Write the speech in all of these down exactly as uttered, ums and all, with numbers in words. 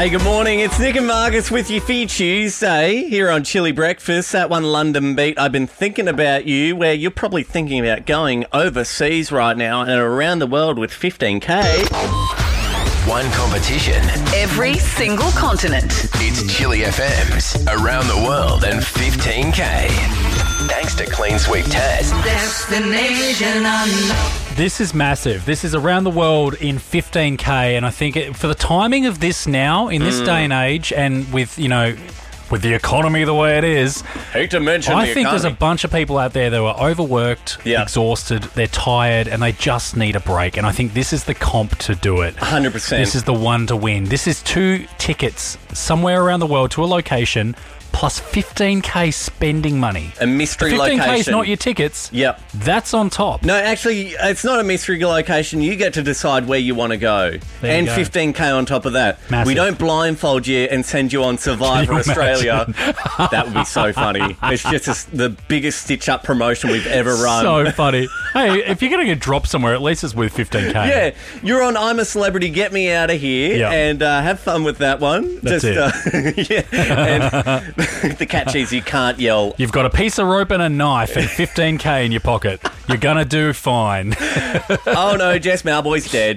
Hey, good morning. It's Nick and Marcus with you for your Tuesday here on Chili Breakfast. That one London beat. I've been thinking about you, where you're probably thinking about going overseas right now and around the world with fifteen K. One competition. Every single continent. It's Chili F M's Around the World and fifteen K. Thanks to Clean Sweep Taz. Destination unknown. This is massive. This is around the world in fifteen K, and I think it, for the timing of this now, in this mm. day and age, and with, you know, with the economy the way it is, hate to mention I the think economy. There's a bunch of people out there that are overworked, yep. exhausted, they're tired, and they just need a break. And I think this is the comp to do it. one hundred percent. This is the one to win. This is two tickets somewhere around the world to a location, plus fifteen K spending money. A mystery the fifteen K location. is not your tickets. Yep. That's on top. No, actually, it's not a mystery location. You get to decide where you want to go. There and you go. fifteen K on top of that. Massive. We don't blindfold you and send you on Survivor Australia. Imagine? That would be so funny. It's just a, the biggest stitch-up promotion we've ever run. So funny. Hey, if you're going to get dropped somewhere, at least it's with fifteen K. Yeah, you're on I'm a Celebrity, Get Me Out of Here, Yep. and uh, have fun with that one. That's Just, it. Uh, yeah. And the catch is you can't yell. You've got a piece of rope and a knife and fifteen K in your pocket. You're going to do fine. Oh no, Jess Malboy's dead.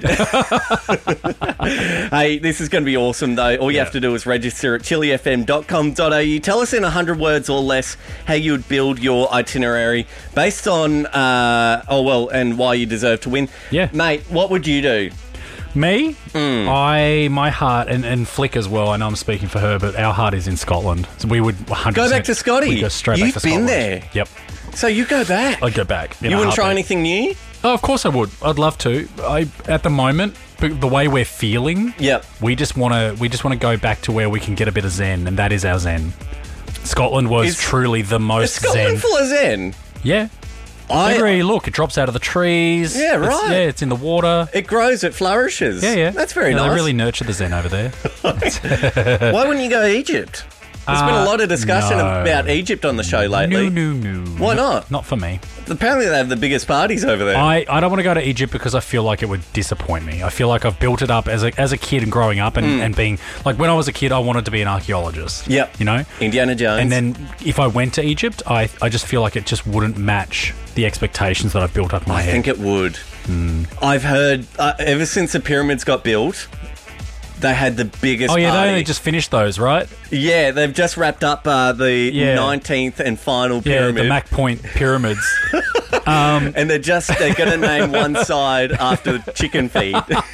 Hey, this is going to be awesome though. All you Yeah. have to do is register at chili f m dot com dot a u. Tell us in one hundred words or less how you would build your itinerary based on, uh, oh well, and why you deserve to win. Yeah. Mate, what would you do? Me? Mm. I, my heart, and, and Flick as well, I know I'm speaking for her, but our heart is in Scotland. So we would one hundred percent Go back to Scotty. We'd go straight You've back to been Scotland. there. Yep. So you go back. I'd go back. in You a wouldn't try heartbeat. anything new? Oh, of course I would. I'd love to. I At the moment, but the way we're feeling, Yep. we just want to we just want to go back to where we can get a bit of zen, and that is our zen. Scotland was Is- truly the Is most Scotland zen. full of zen? Yeah. I, Everywhere you look, it drops out of the trees. Yeah, It's- right. yeah, it's in the water. It grows, it flourishes. Yeah, yeah. That's very Yeah, nice. They really nurture the zen over there. Why wouldn't you go to Egypt? There's been a Uh, lot of discussion no. about Egypt on the show lately. No, no, no. Why not? Not for me. Apparently they have the biggest parties over there. I, I don't want to go to Egypt because I feel like it would disappoint me. I feel like I've built it up as a as a kid and growing up and, and being... Like, when I was a kid, I wanted to be an archaeologist. Yep. You know? Indiana Jones. And then if I went to Egypt, I, I just feel like it just wouldn't match the expectations that I've built up in my I head. think it would. I've heard, uh, ever since the pyramids got built, they had the biggest Oh, yeah, party. they only just finished those, right? Yeah, they've just wrapped up uh, the Yeah. nineteenth and final Yeah, pyramid. the Mac Point pyramids. um, and they're just, they're going to name one side after chicken feed.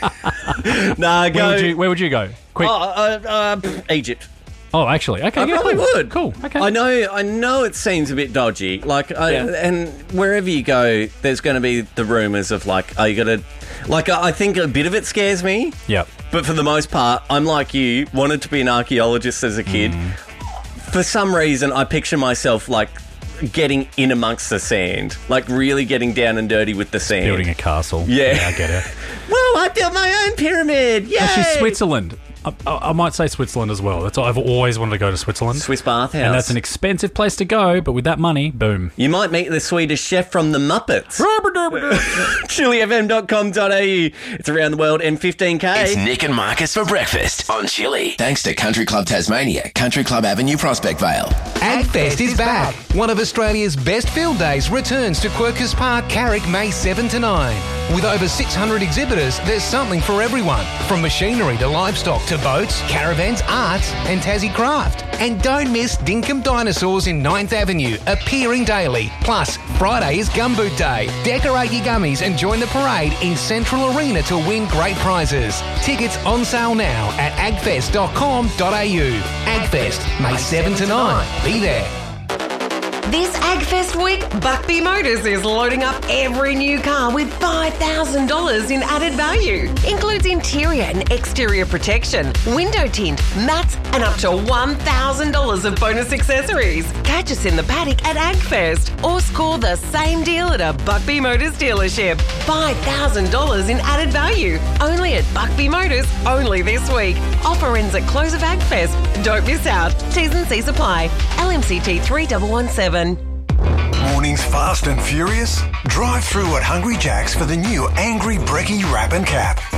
nah, go. where, would you, where would you go? Quick. Oh, uh, uh, pff, Egypt. Oh, actually. Okay, I yeah, probably cool. would. Cool. Okay. I know. I know it seems a bit dodgy. Like, I, Yeah. and wherever you go, there's going to be the rumours of like, are you going to? Like, I I think a bit of it scares me. Yep. But for the most part, I'm like you. Wanted to be an archaeologist as a kid. Mm. For some reason, I picture myself like getting in amongst the sand, like really getting down and dirty with the sand. Building a castle. Yeah. I get it. Whoa! I built my own pyramid. Yay! Actually, Switzerland. I, I, I might say Switzerland as well. That's I've always wanted to go to Switzerland. Swiss bathhouse. And that's an expensive place to go, but with that money, boom. You might meet the Swedish chef from the Muppets. chili f m dot com dot a u. It's around the world and fifteen K. It's Nick and Marcus for breakfast on Chili. Thanks to Country Club Tasmania, Country Club Avenue, Prospect Vale. AgFest is back. One of Australia's best field days returns to Quercus Park, Carrick, May seventh to nine. With over six hundred exhibitors, there's something for everyone. From machinery to livestock to boats, caravans, arts and Tassie craft. And don't miss Dinkum Dinosaurs in ninth Avenue, appearing daily. Plus, Friday is Gumboot Day. Decorate your gummies and join the parade in Central Arena to win great prizes. Tickets on sale now at agfest dot com dot a u. AgFest, May seventh to nine. Be there. This AgFest week, Buckbee Motors is loading up every new car with five thousand dollars in added value. Includes interior and exterior protection, window tint, mats, and up to one thousand dollars of bonus accessories. Catch us in the paddock at AgFest or score the same deal at a Buckbee Motors dealership. five thousand dollars in added value. Only at Buckbee Motors, only this week. Offer ends at close of AgFest. Don't miss out. T's and C's apply. L M C T three one one seven. Mornings fast and furious? Drive through at Hungry Jack's for the new Angry Brekkie Wrap and Cap.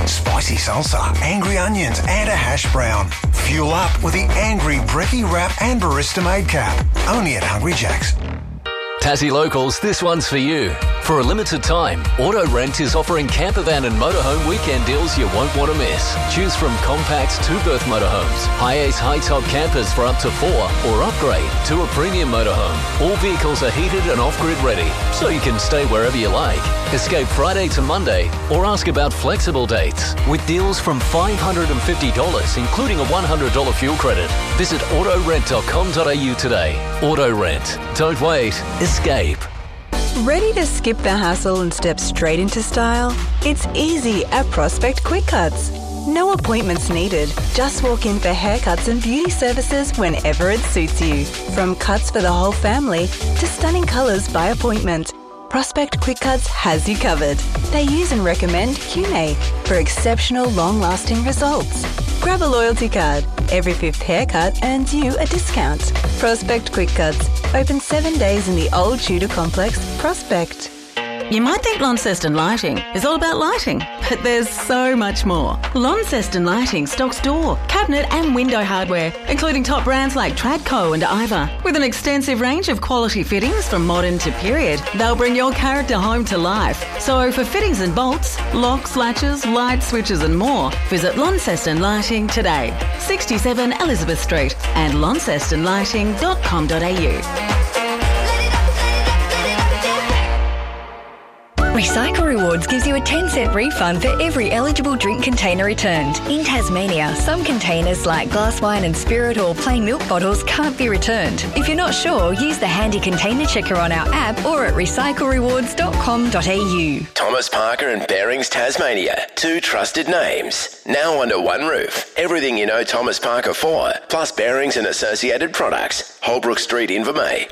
spicy salsa, angry onions and a hash brown. Fuel up with the Angry Brekkie Wrap and Barista Made Cap. Only at Hungry Jack's. Tassie Locals, this one's for you. For a limited time, Auto Rent is offering campervan and motorhome weekend deals you won't want to miss. Choose from compact two-berth motorhomes, high-ace high-top campers for up to four, or upgrade to a premium motorhome. All vehicles are heated and off-grid ready, so you can stay wherever you like. Escape Friday to Monday, or ask about flexible dates. With deals from five hundred fifty dollars, including a one hundred dollars fuel credit. Visit auto rent dot com dot a u today. Auto Rent. Don't wait. Escape. Ready to skip the hassle and step straight into style? It's easy at Prospect Quick Cuts. No appointments needed. Just walk in for haircuts and beauty services whenever it suits you. From cuts for the whole family to stunning colours by appointment, Prospect Quick Cuts has you covered. They use and recommend Q M A for exceptional long-lasting results. Grab a loyalty card. Every fifth haircut earns you a discount. Prospect Quick Cuts. Open seven days in the old Tudor complex, Prospect. You might think Launceston Lighting is all about lighting, but there's so much more. Launceston Lighting stocks door, cabinet and window hardware, including top brands like Tradco and Iva. With an extensive range of quality fittings from modern to period, they'll bring your character home to life. So for fittings and bolts, locks, latches, light switches and more, visit Launceston Lighting today. sixty-seven Elizabeth Street and launceston lighting dot com dot a u. Recycle Rewards gives you a ten cent refund for every eligible drink container returned. In Tasmania, some containers like glass wine and spirit or plain milk bottles can't be returned. If you're not sure, use the handy container checker on our app or at recycle rewards dot com dot a u. Thomas Parker and Bearings Tasmania, two trusted names. Now under one roof. Everything you know Thomas Parker for, plus bearings and associated products. Holbrook Street, Invermay.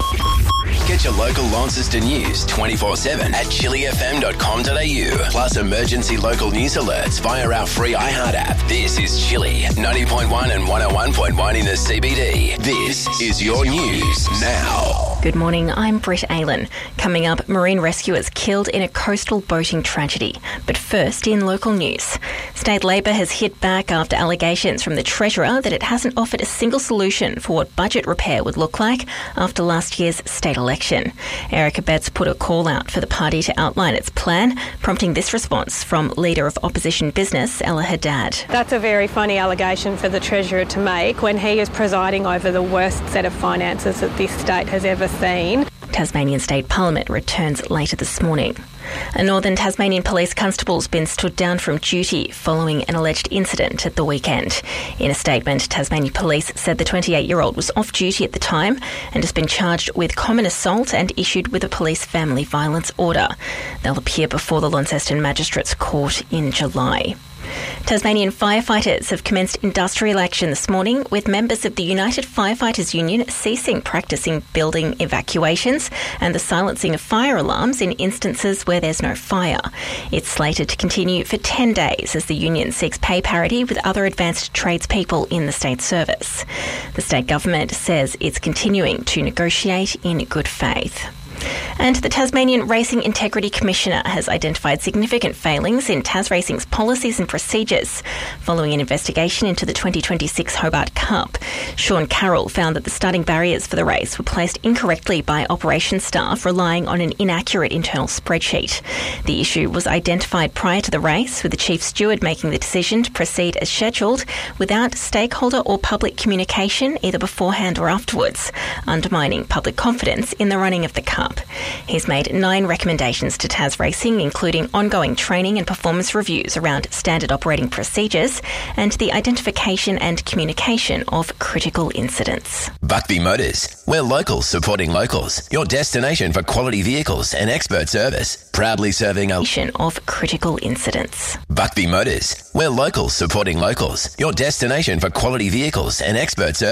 Get your local Launceston news twenty-four seven at chili f m dot com dot a u. Plus emergency local news alerts via our free iHeart app. This is Chili, ninety point one and one oh one point one in the C B D. This is your news now. Good morning, I'm Britt Aylan. Coming up, marine rescuers killed in a coastal boating tragedy. But first, in local news. State Labor has hit back after allegations from the Treasurer that it hasn't offered a single solution for what budget repair would look like after last year's state election. Erica Betts put a call out for the party to outline its plan, prompting this response from Leader of Opposition Business, Ella Haddad. That's a very funny allegation for the Treasurer to make when he is presiding over the worst set of finances that this state has ever seen. Tasmanian State Parliament returns later this morning. A Northern Tasmanian police constable's been stood down from duty following an alleged incident at the weekend. In a statement, Tasmania Police said the twenty-eight-year-old was off duty at the time and has been charged with common assault and issued with a police family violence order. They'll appear before the Launceston Magistrates Court in July. Tasmanian firefighters have commenced industrial action this morning, with members of the United Firefighters Union ceasing practicing building evacuations and the silencing of fire alarms in instances where there's no fire. It's slated to continue for ten days as the union seeks pay parity with other advanced tradespeople in the state service. The state government says it's continuing to negotiate in good faith. And the Tasmanian Racing Integrity Commissioner has identified significant failings in Tas Racing's policies and procedures following an investigation into the twenty twenty-six Hobart Cup. Sean Carroll found that the starting barriers for the race were placed incorrectly by operations staff relying on an inaccurate internal spreadsheet. The issue was identified prior to the race, with the chief steward making the decision to proceed as scheduled without stakeholder or public communication either beforehand or afterwards, undermining public confidence in the running of the Cup. He's made nine recommendations to Tas Racing, including ongoing training and performance reviews around standard operating procedures and the identification and communication of critical incidents. Buckby Motors. We're locals supporting locals. Your destination for quality vehicles and expert service. Proudly serving a of critical incidents. Buckby Motors. We're locals supporting locals. Your destination for quality vehicles and expert service.